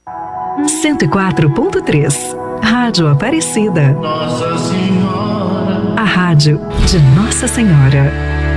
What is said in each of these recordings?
104.3 Rádio Aparecida. Nossa Senhora. A rádio de Nossa Senhora.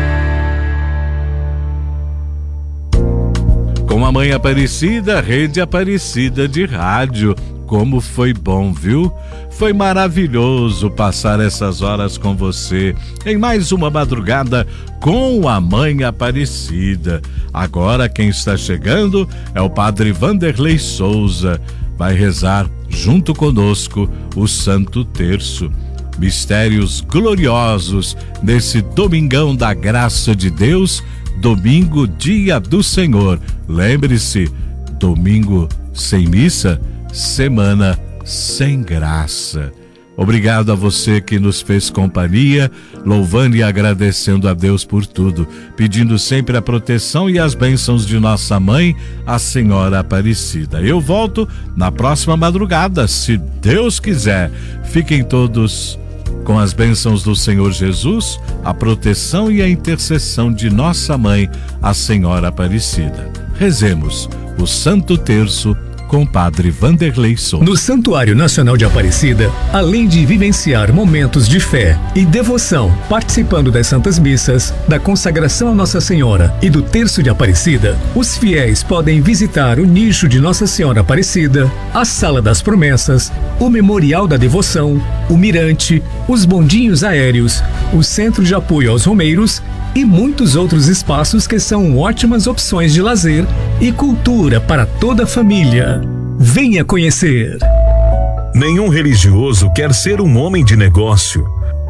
Com a Mãe Aparecida, Rede Aparecida de Rádio. Como foi bom, viu? Foi maravilhoso passar essas horas com você em mais uma madrugada com a Mãe Aparecida. Agora quem está chegando é o Padre Vanderlei Souza. Vai rezar junto conosco o Santo Terço. Mistérios gloriosos nesse domingão da graça de Deus, domingo, dia do Senhor. Lembre-se, domingo sem missa, semana sem graça. Obrigado a você que nos fez companhia, louvando e agradecendo a Deus por tudo, pedindo sempre a proteção e as bênçãos de nossa mãe, a Senhora Aparecida. Eu volto na próxima madrugada, se Deus quiser. Fiquem todos com as bênçãos do Senhor Jesus, a proteção e a intercessão de nossa mãe, a Senhora Aparecida. Rezemos o Santo Terço com Padre Vanderlei Souza. No Santuário Nacional de Aparecida, além de vivenciar momentos de fé e devoção, participando das Santas Missas, da consagração a Nossa Senhora e do Terço de Aparecida, os fiéis podem visitar o nicho de Nossa Senhora Aparecida, a Sala das Promessas, o Memorial da Devoção, o Mirante, os bondinhos aéreos, o Centro de Apoio aos Romeiros e muitos outros espaços que são ótimas opções de lazer e cultura para toda a família. Venha conhecer! Nenhum religioso quer ser um homem de negócio,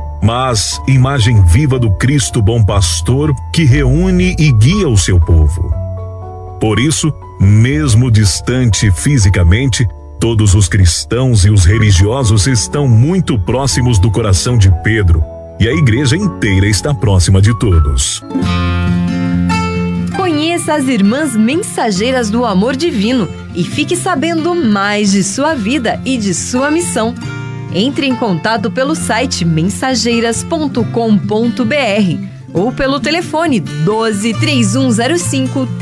mas imagem viva do Cristo Bom Pastor que reúne e guia o seu povo. Por isso, mesmo distante fisicamente, todos os cristãos e os religiosos estão muito próximos do coração de Pedro, e a igreja inteira está próxima de todos. Conheça as Irmãs Mensageiras do Amor Divino e fique sabendo mais de sua vida e de sua missão. Entre em contato pelo site mensageiras.com.br ou pelo telefone 12 3105